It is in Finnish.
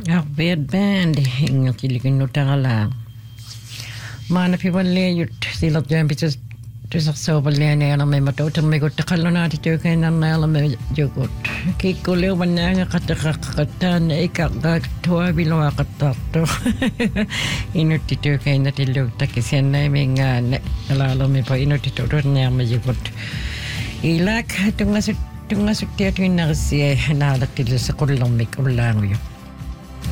Arviat bändi ingatilikin nutaralaan. Maana pivalleejut sillat jämpitäs tysarsoopalleene alamme matouterme kutta kallonaati työkeinanna alamme jokut. Kikku leuvan nängä kattaqaqqattaan eikä tuaviloa kattarto. Inutti työkeinatiluuttakin sen näimingään alaalamme pa inutti tuodorneamme jokut. Ilak tungasut tietynnärsiä naalattilissa kullammik ullaangujo.